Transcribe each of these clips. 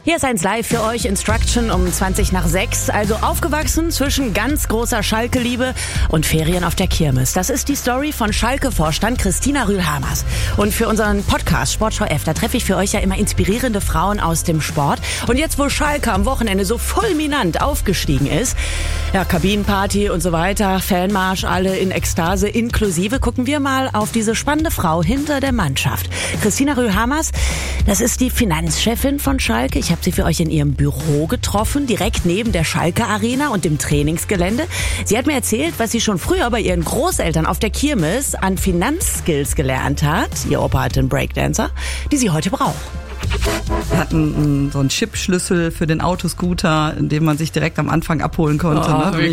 Hier ist 1 Live für euch, Instruction um 6:20. Also aufgewachsen zwischen ganz großer Schalke-Liebe und Ferien auf der Kirmes. Das ist die Story von Schalke-Vorstand Christina Rühl-Hamers. Und für unseren Podcast Sportschau F, da treffe ich für euch ja immer inspirierende Frauen aus dem Sport. Und jetzt, wo Schalke am Wochenende so fulminant aufgestiegen ist, ja, Kabinenparty und so weiter, Fanmarsch, alle in Ekstase inklusive, gucken wir mal auf diese spannende Frau hinter der Mannschaft. Christina Rühl-Hamers, das ist die Finanzchefin von Schalke. Ich habe sie für euch in ihrem Büro getroffen, direkt neben der Schalke Arena und dem Trainingsgelände. Sie hat mir erzählt, was sie schon früher bei ihren Großeltern auf der Kirmes an Finanzskills gelernt hat. Ihr Opa hatte einen Breakdancer, die sie heute braucht. Wir hatten so einen Chipschlüssel für den Autoscooter, den man sich direkt am Anfang abholen konnte.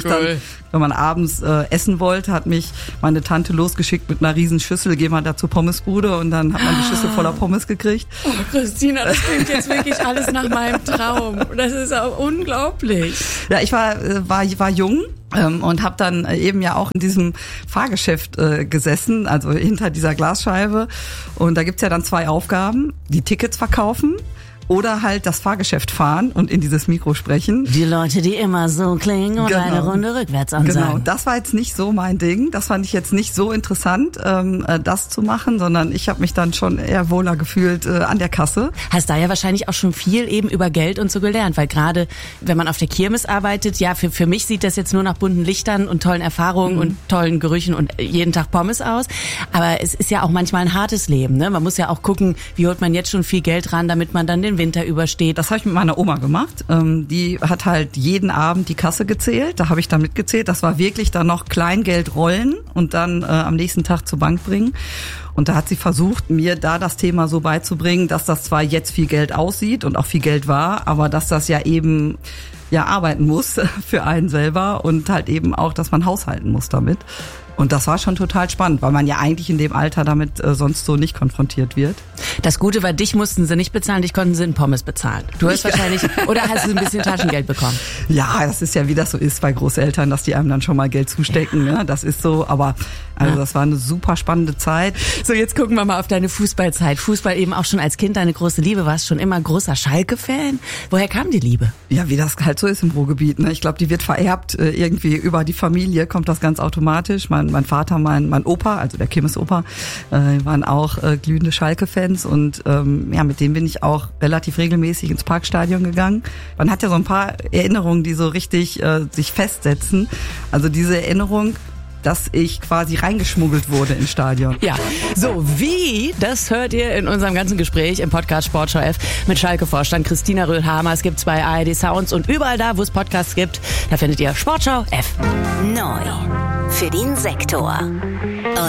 Wenn man abends essen wollte, hat mich meine Tante losgeschickt mit einer riesen Schüssel, geh mal da zur Pommesbude, und dann hat man die Schüssel voller Pommes gekriegt. Oh, Christina, das klingt jetzt wirklich alles nach meinem Traum. Das ist auch unglaublich. Ja, ich war jung. Und habe dann eben ja auch in diesem Fahrgeschäft gesessen, also hinter dieser Glasscheibe. Und da gibt's ja dann 2 Aufgaben: die Tickets verkaufen oder halt das Fahrgeschäft fahren und in dieses Mikro sprechen. Die Leute, die immer so klingen und eine Runde rückwärts ansagen. Genau, das war jetzt nicht so mein Ding. Das fand ich jetzt nicht so interessant, das zu machen, sondern ich habe mich dann schon eher wohler gefühlt an der Kasse. Hast da ja wahrscheinlich auch schon viel eben über Geld und so gelernt, weil gerade wenn man auf der Kirmes arbeitet, ja, für mich sieht das jetzt nur nach bunten Lichtern und tollen Erfahrungen und tollen Gerüchen und jeden Tag Pommes aus. Aber es ist ja auch manchmal ein hartes Leben, ne? Man muss ja auch gucken, wie holt man jetzt schon viel Geld ran, damit man dann den Winter übersteht. Das habe ich mit meiner Oma gemacht. Die hat halt jeden Abend die Kasse gezählt. Da habe ich dann mitgezählt. Das war wirklich dann noch Kleingeld rollen und dann am nächsten Tag zur Bank bringen. Und da hat sie versucht, mir da das Thema so beizubringen, dass das zwar jetzt viel Geld aussieht und auch viel Geld war, aber dass das ja eben arbeiten muss für einen selber und halt eben auch, dass man haushalten muss damit. Und das war schon total spannend, weil man ja eigentlich in dem Alter damit sonst so nicht konfrontiert wird. Das Gute war, dich mussten sie nicht bezahlen, dich konnten sie in Pommes bezahlen. Du hast wahrscheinlich, oder hast du ein bisschen Taschengeld bekommen? Ja, das ist ja, wie das so ist bei Großeltern, dass die einem dann schon mal Geld zustecken. Ne? Das ist so, aber also das war eine super spannende Zeit. So, jetzt gucken wir mal auf deine Fußballzeit. Fußball eben auch schon als Kind deine große Liebe. Warst schon immer großer Schalke-Fan? Woher kam die Liebe? Ja, wie das halt so ist im Ruhrgebiet. Ne? Ich glaube, die wird vererbt. Irgendwie über die Familie kommt das ganz automatisch. Mein Vater, mein Opa, also der Kirmes-Opa, waren auch glühende Schalke-Fans, und mit denen bin ich auch relativ regelmäßig ins Parkstadion gegangen. Man hat ja so ein paar Erinnerungen, die so richtig sich festsetzen. Also diese Erinnerung, dass ich quasi reingeschmuggelt wurde ins Stadion. Ja, so wie, das hört ihr in unserem ganzen Gespräch im Podcast Sportschau F mit Schalke-Vorstand Christina Rühl-Hamers. Gibt's bei ARD Sounds und überall da, wo es Podcasts gibt. Da findet ihr Sportschau F. Neu für den Sektor.